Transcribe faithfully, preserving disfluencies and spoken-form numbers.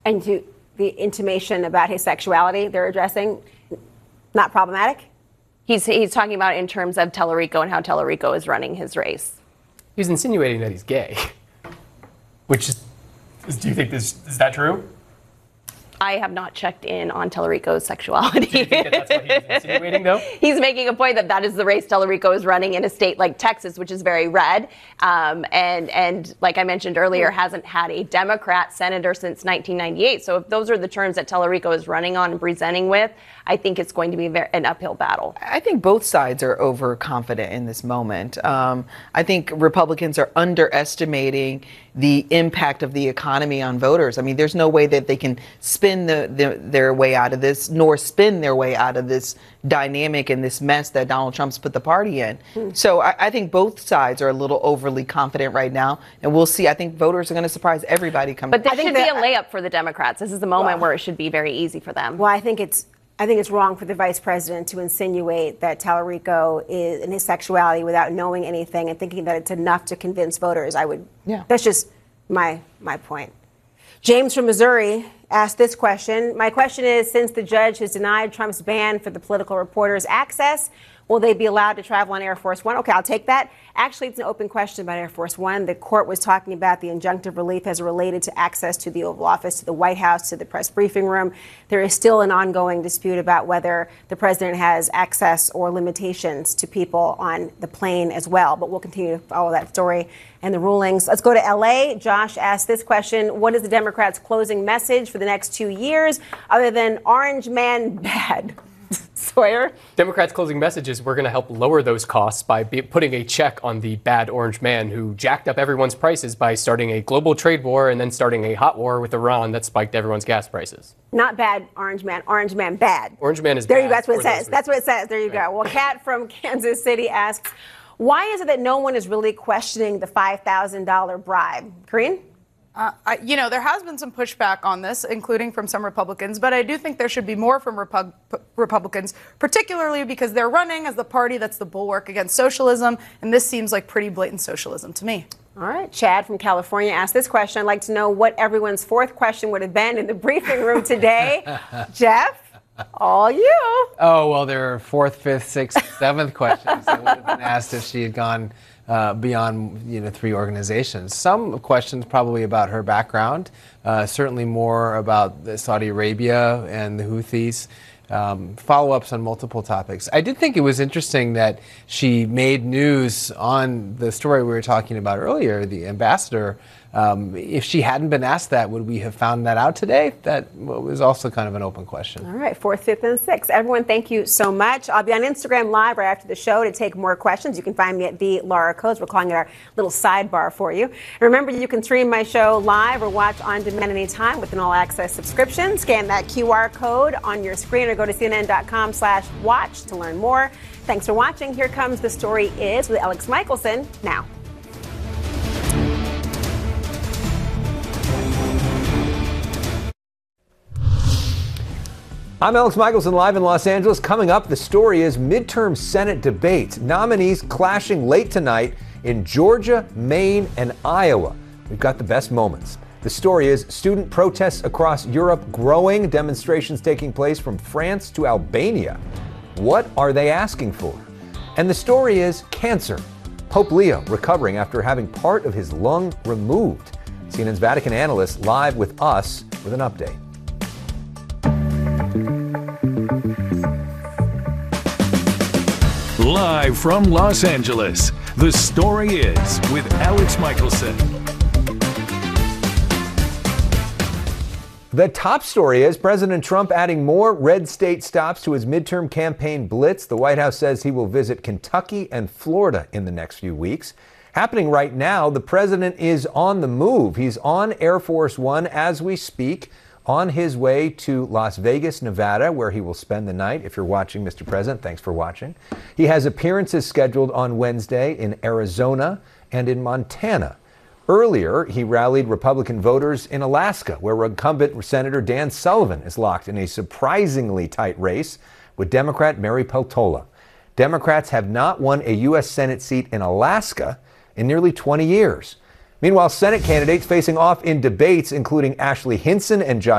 And to the intimation about his sexuality they're addressing, not problematic? He's, he's talking about in terms of Tellerico and how Tellerico is running his race. He's insinuating that he's gay. Which is, do you think this is that true? I have not checked in on Tellerico's sexuality. Do you think that that's what he's insinuating, though? He's making a point that that is the race Tellerico is running in a state like Texas, which is very red. Um, and, and like I mentioned earlier, hasn't had a Democrat senator since nineteen ninety-eight. So if those are the terms that Tellerico is running on and presenting with, I think it's going to be an uphill battle. I think both sides are overconfident in this moment. Um, I think Republicans are underestimating the impact of the economy on voters. I mean, there's no way that they can spin the, the, their way out of this, nor spin their way out of this dynamic and this mess that Donald Trump's put the party in. Mm. So I, I think both sides are a little overly confident right now, and we'll see. I think voters are going to surprise everybody coming. But this I think should that, be a layup for the Democrats. This is the moment well, where it should be very easy for them. Well, I think it's I think it's wrong for the vice president to insinuate that Tellerico is in his sexuality without knowing anything and thinking that it's enough to convince voters. I would. Yeah. That's just my my point. James from Missouri asked this question. My question is, since the judge has denied Trump's ban for the political reporters' access, will they be allowed to travel on Air Force One? Okay, I'll take that. Actually, it's an open question about Air Force One. The court was talking about the injunctive relief as related to access to the Oval Office, to the White House, to the press briefing room. There is still an ongoing dispute about whether the president has access or limitations to people on the plane as well. But we'll continue to follow that story and the rulings. Let's go to L A. Josh asked this question. What is the Democrats' closing message for the next two years other than Orange Man bad? Sawyer? Democrats' closing message is we're going to help lower those costs by be putting a check on the bad orange man who jacked up everyone's prices by starting a global trade war and then starting a hot war with Iran that spiked everyone's gas prices. Not bad orange man, orange man bad. Orange man is there bad. You go, that's what it says. That's what it says. There you right. go. Well, Kat from Kansas City asks, why is it that no one is really questioning the five thousand dollars bribe? Karine? Uh, I, you know, there has been some pushback on this, including from some Republicans, but I do think there should be more from Repu- Republicans, particularly because they're running as the party that's the bulwark against socialism, and this seems like pretty blatant socialism to me. All right. Chad from California asked this question. I'd like to know what everyone's fourth question would have been in the briefing room today. Jeff? All you. Oh, well, there are fourth, fifth, sixth, seventh questions that would have been asked if she had gone uh, beyond, you know, three organizations. Some questions probably about her background, uh, certainly more about Saudi Arabia and the Houthis. Um, follow-ups on multiple topics. I did think it was interesting that she made news on the story we were talking about earlier, the ambassador. Um, if she hadn't been asked that, would we have found that out today? That was also kind of an open question. All right, fourth, fifth, and sixth. Everyone, thank you so much. I'll be on Instagram Live right after the show to take more questions. You can find me at the Laura Codes. We're calling it our little sidebar for you. And remember, you can stream my show live or watch on demand anytime with an all-access subscription. Scan that Q R code on your screen or go to cnn.com slash watch to learn more. Thanks for watching. Here comes The Story Is with Alex Michelson now. I'm Alex Michelson, live in Los Angeles. Coming up, The Story Is midterm Senate debates. Nominees clashing late tonight in Georgia, Maine, and Iowa. We've got the best moments. The Story Is student protests across Europe growing, demonstrations taking place from France to Albania. What are they asking for? And the story is cancer. Pope Leo recovering after having part of his lung removed. C N N's Vatican analyst live with us with an update. Live from Los Angeles, The Story Is with Alex Michelson. The top story is President Trump adding more red state stops to his midterm campaign blitz. The White House says he will visit Kentucky and Florida in the next few weeks. Happening right now, the president is on the move. He's on Air Force One as we speak, on his way to Las Vegas, Nevada, where he will spend the night. If you're watching, Mister President, thanks for watching. He has appearances scheduled on Wednesday in Arizona and in Montana. Earlier, he rallied Republican voters in Alaska, where incumbent Senator Dan Sullivan is locked in a surprisingly tight race with Democrat Mary Peltola. Democrats have not won a U S Senate seat in Alaska in nearly twenty years. Meanwhile, Senate candidates facing off in debates, including Ashley Hinson and Josh